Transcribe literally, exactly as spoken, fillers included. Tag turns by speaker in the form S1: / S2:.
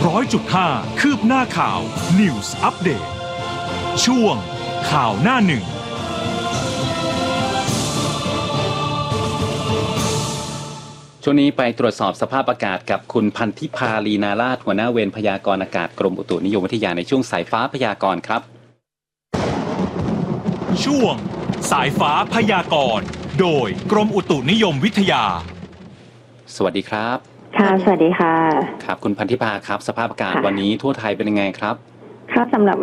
S1: ร้อยจุดห้า คืบหน้าข่าว News Update ช่วงข่าวหน้าหนึ่ง
S2: ช่วงนี้ไปตรวจสอบสภาพอากาศกับคุณพันธิพาลีนาราชหัวหน้าเวรพยากรณ์อากาศกรมอุตุนิยมวิทยาในช่วงสายฟ้าพยากรณ์ครับ
S1: ช่วงสายฟ้าพยากรณ์โดยกรมอุตุนิยมวิทยา
S2: สวัสดีครับ
S3: ค่ะสวัสดีค่ะ
S2: ครับคุณพันธิพาครับสภาพอากาศวันนี้ทั่วไทยเป็นยังไงครับ
S3: ครับสำหรับ